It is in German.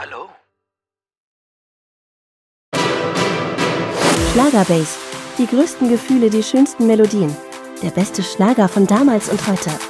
Hallo? Schlagerbase. Die größten Gefühle, die schönsten Melodien. Der beste Schlager von damals und heute.